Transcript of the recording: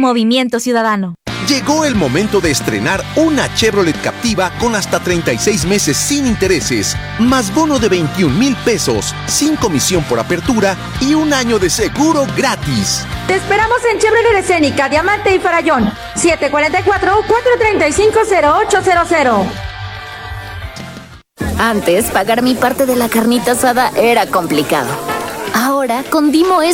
Movimiento Ciudadano. Llegó el momento de estrenar una Chevrolet Captiva con hasta 36 meses sin intereses, más bono de 21,000 pesos, sin comisión por apertura y un año de seguro gratis. Te esperamos en Chevrolet Escénica, Diamante y Farallón, 744-435-0800. Antes, pagar mi parte de la carnita asada era complicado. Ahora, con Dimo es